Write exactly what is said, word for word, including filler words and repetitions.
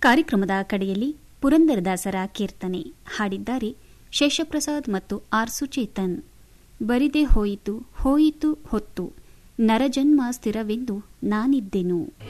ಕಾರ್ಯಕ್ರಮದ ಕಡೆಯಲ್ಲಿ ಪುರಂದರದಾಸರ ಕೀರ್ತನೆ ಹಾಡಿದ್ದಾರೆ ಶೇಷಪ್ರಸಾದ್ ಮತ್ತು ಆರ್ ಸುಚೇತನ್. ಬರಿದೆ ಹೋಯಿತು ಹೋಯಿತು ಹೊತ್ತು ನರಜನ್ಮ ಸ್ಥಿರವೆಂದು ನಾನಿದ್ದೆನು.